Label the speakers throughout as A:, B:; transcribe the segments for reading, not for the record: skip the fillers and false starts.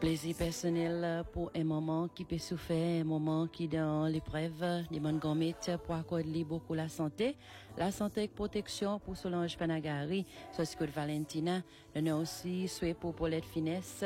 A: Plaisir personnel pour un moment qui peut souffrir, un moment qui dans l'épreuve, des bonnes gommettes pour accorder beaucoup la santé et protection pour Solange Panagari, Sosco de Valentina. On a aussi souhait pour Paulette Finesse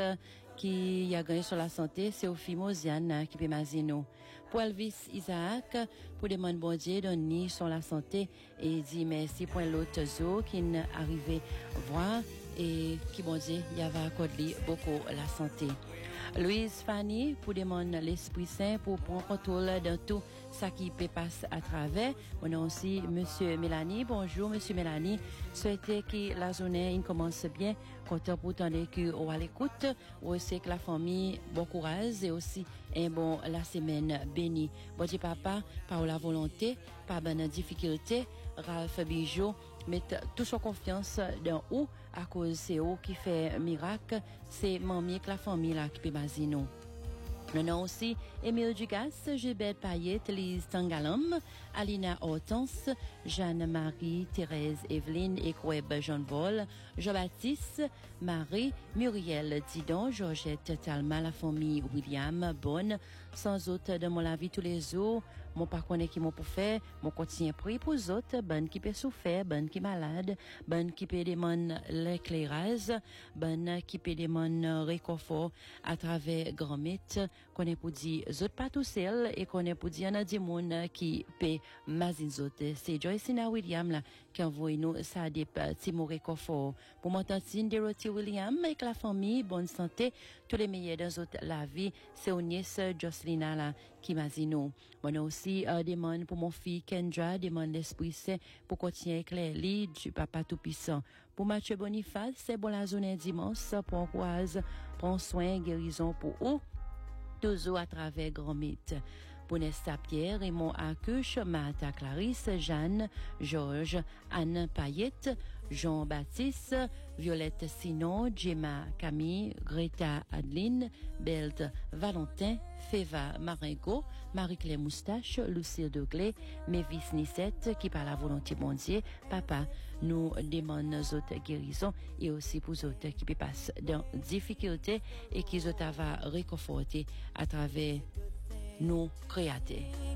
A: qui a gagné sur la santé, c'est Sophie Mosiane qui peut mazino. Pour Elvis Isaac, pour demander bon Dieu donner sur la santé et dit merci pour l'autre zo qui n'est arrivé voir et qui bon Dieu y avait accordé beaucoup la santé. Louise Fanny pour demander l'Esprit Saint pour prendre contrôle de tout ça qui peut passer à travers. On a aussi Monsieur Mélanie. Bonjour Monsieur Mélanie. Souhaitez que la journée commence bien. Content pour tendre que on à l'écoute. On sait que la famille bon courage et aussi un bon la semaine bénie. Bon Dieu papa, par la volonté, par bonne difficulté, Ralph Bijou mettre toute son confiance dans où à cause c'est où qui fait miracle, c'est mamie que la famille là qui peut baser nous. Nous avons aussi Émile Dugas, Gilbert Payet, Lise Tangalam, Alina Hortense, Jeanne-Marie, Thérèse Evelyne, Ekweb Jean-Vol, Jean-Baptiste, Marie, Muriel Didon, Georgette Talma, la famille William, Bonne, sans autres de mon la vie tous les jours, mon pas connaît qui m'ont pour faire, mon quotidien pris pour les autres, bonne qui peut souffrir, bonne qui malade, bonne qui peut demander l'éclairage, bonne qui peut demander réconfort à travers grand mythe, qu'on est pour dire autres pas tout seul et qu'on est pour dire na di monde qui peut mazin autres. C'est Joycina William là qui envoie nous ça des petits mots réconfort pour mon tantine Dorothy William avec la famille bonne santé tous les meilleurs dans autres la vie. C'est une nièce Jocelina là qui mazin nous. On a aussi demande pour mon fille Kendra, demande l'Esprit Saint pour continuer éclairer lit du papa tout puissant. Pour Mathieu Boniface, c'est bon la journée dimanche pour croise, prends soin guérison pour eux toujours à travers Grand Mythe. Pour Nesta Pierre, Raymond Akush, Martha Clarisse, Jeanne, Georges, Anne Payette, Jean-Baptiste, Violette Sinon, Gemma Camille, Greta Adeline, Belt Valentin, Feva Maringo, Marie-Claire Moustache, Lucille Deglé, Mévis Nissette, qui par la volonté mondiale, papa, nous demande nos autres guérisons et aussi pour autres qui passent dans difficultés et qui autres va réconforter à travers nos créateurs.